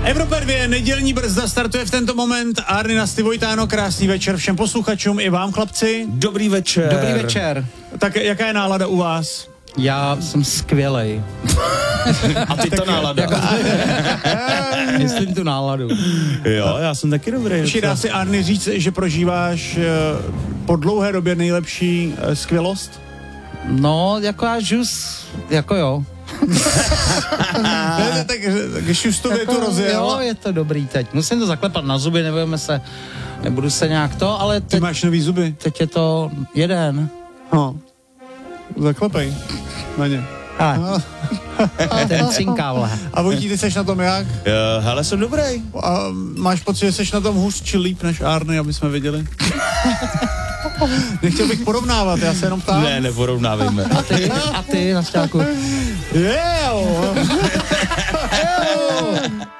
Evropa 2, nedělní brzda startuje v tento moment. Arny Nasty Vojtáno, krásný večer všem posluchačům i vám, chlapci. Dobrý večer. Dobrý večer. Tak jaká je nálada u vás? Já jsem skvělej. A ty ta nálada. Myslím tu náladu. Jo, já jsem taky dobrý. Dá si Arny říct, že prožíváš po dlouhé době nejlepší skvělost? No, jako já žus, jako jo. tak šustově to rozjel. Jo, je to dobrý teď. Musím to zaklepat na zuby, nebudu se nějak to, ale teď... Ty máš nový zuby? Teď je to jeden. No, zaklepej na ně. Ten cinká, vole. A Vojtí, ty seš na tom jak? Hele, jsem dobrý. A máš pocit, že seš na tom hůř či líp než Arny, aby jsme věděli? Nechtěl bych porovnávat, já se jenom ptám. Ne, neporovnávejme. A ty na šťáku. Jo.